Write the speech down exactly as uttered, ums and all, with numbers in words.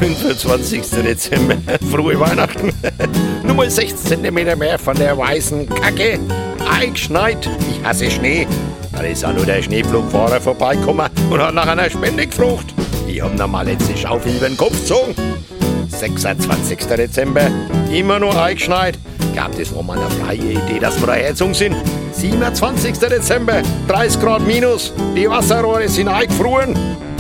fünfundzwanzigster Dezember, frohe Weihnachten. Nur mal sechzehn Zentimeter mehr von der weißen Kacke. Eingeschneit, ich hasse Schnee. Da ist auch nur der Schneepflugfahrer vorbeigekommen und hat nach einer Spende gefragt. Ich hab noch mal letzte Schaufel über den Kopf gezogen. sechsundzwanzigster Dezember, immer nur eingeschneit. Ich glaub, das war mal eine freie Idee, dass wir dahergezogen sind. siebenundzwanzigster Dezember, dreißig Grad minus, die Wasserrohre sind eingefroren.